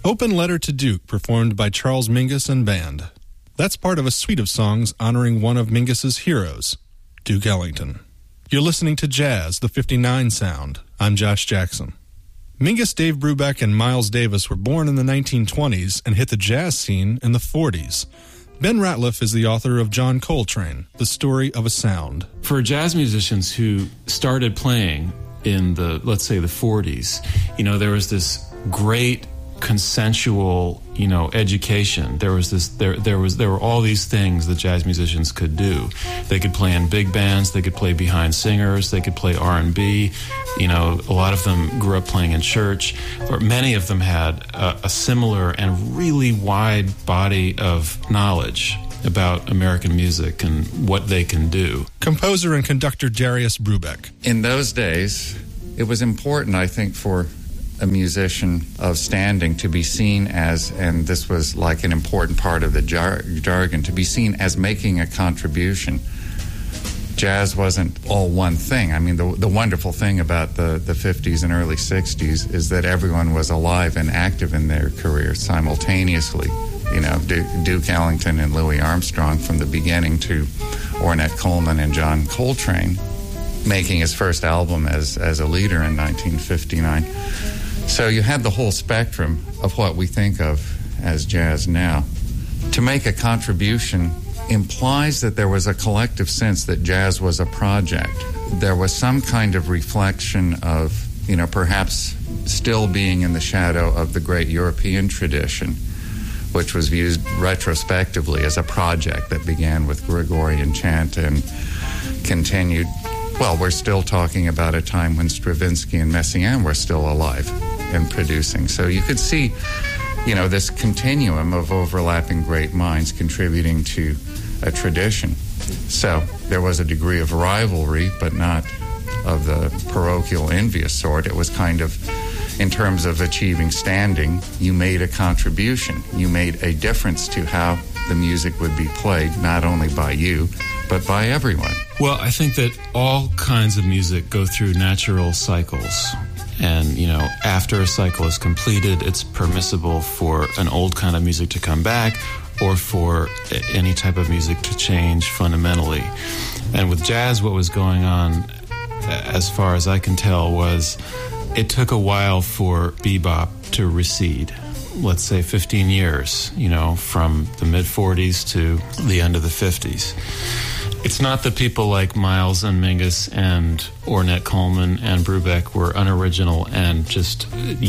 Open Letter to Duke, performed by Charles Mingus and Band. That's part of a suite of songs honoring one of Mingus's heroes, Duke Ellington. You're listening to Jazz, the 59 Sound. I'm Josh Jackson. Mingus, Dave Brubeck, and Miles Davis were born in the 1920s and hit the jazz scene in the 40s. Ben Ratliff is the author of John Coltrane, The Story of a Sound. For jazz musicians who started playing in the, let's say, the 40s, there was this great consensual, education. There were all these things that jazz musicians could do. They could play in big bands, they could play behind singers, they could play R&B. A lot of them grew up playing in church, or many of them had a similar and really wide body of knowledge about American music and what they can do. Composer and conductor Darius Brubeck. In those days, it was important, I think, for a musician of standing to be seen as, and this was like an important part of the jargon, to be seen as making a contribution. Jazz wasn't all one thing. I mean, the wonderful thing about the 50s and early 60s is that everyone was alive and active in their careers simultaneously. Duke Ellington and Louis Armstrong from the beginning to Ornette Coleman and John Coltrane making his first album as a leader in 1959. So you had the whole spectrum of what we think of as jazz now. To make a contribution implies that there was a collective sense that jazz was a project. There was some kind of reflection of, perhaps still being in the shadow of the great European tradition, which was viewed retrospectively as a project that began with Gregorian chant and continued. Well, we're still talking about a time when Stravinsky and Messiaen were still alive and producing. So you could see, this continuum of overlapping great minds contributing to a tradition. So there was a degree of rivalry, but not of the parochial envious sort. It was kind of, in terms of achieving standing, you made a contribution. You made a difference to how the music would be played, not only by you, but by everyone. Well, I think that all kinds of music go through natural cycles. And, after a cycle is completed, it's permissible for an old kind of music to come back or for any type of music to change fundamentally. And with jazz, what was going on, as far as I can tell, was it took a while for bebop to recede. Let's say 15 years, from the mid-40s to the end of the 50s. It's not that people like Miles and Mingus and Ornette Coleman and Brubeck were unoriginal and just,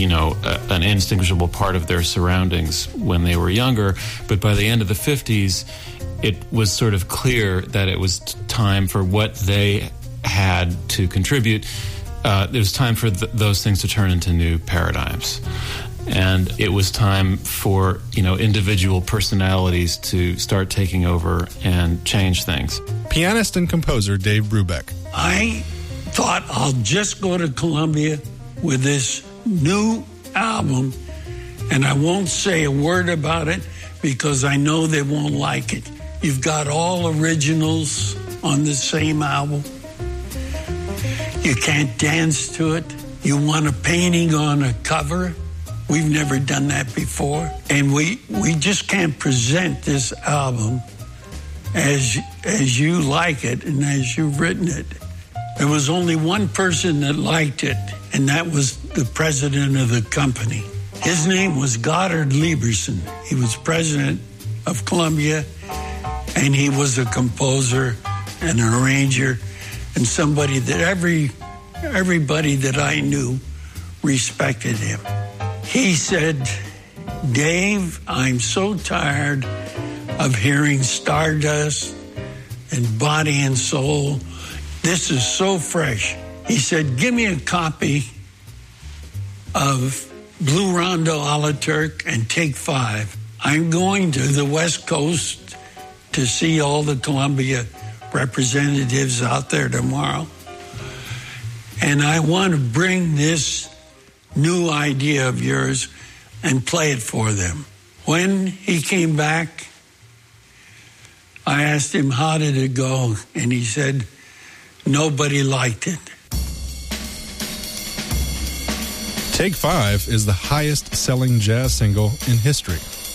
an indistinguishable part of their surroundings when they were younger, but by the end of the 50s, it was sort of clear that it was time for what they had to contribute. It was time for those things to turn into new paradigms. And it was time for, individual personalities to start taking over and change things. Pianist and composer Dave Brubeck. I thought I'll just go to Columbia with this new album, and I won't say a word about it because I know they won't like it. You've got all originals on the same album. You can't dance to it. You want a painting on a cover. We've never done that before. And we just can't present this album as you like it and as you've written it. There was only one person that liked it, and that was the president of the company. His name was Goddard Lieberson. He was president of Columbia, and he was a composer and an arranger and somebody that everybody that I knew respected him. He said, Dave, I'm so tired of hearing Stardust and Body and Soul. This is so fresh. He said, give me a copy of Blue Rondo a la Turk and Take 5. I'm going to the West Coast to see all the Columbia representatives out there tomorrow. And I want to bring this new idea of yours and play it for them. When he came back, I asked him, how did it go? And he said, nobody liked it. Take 5 is the highest selling jazz single in history.